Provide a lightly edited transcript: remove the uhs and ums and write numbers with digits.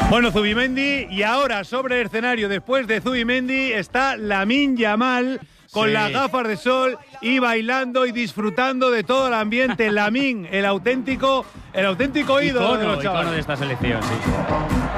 Bueno, Zubimendi, y ahora sobre el escenario, después de Zubimendi, está Lamine Yamal con las gafas de sol y bailando y disfrutando de todo el ambiente. Lamine, el auténtico ídolo de los chavales. Icono de esta selección, sí.